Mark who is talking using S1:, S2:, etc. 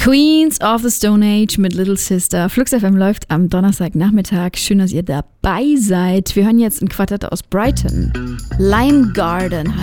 S1: Queens of the Stone Age mit Little Sister. Flux FM läuft am Donnerstagnachmittag. Schön, dass ihr dabei seid. Wir hören jetzt ein Quartett aus Brighton. Lime Garden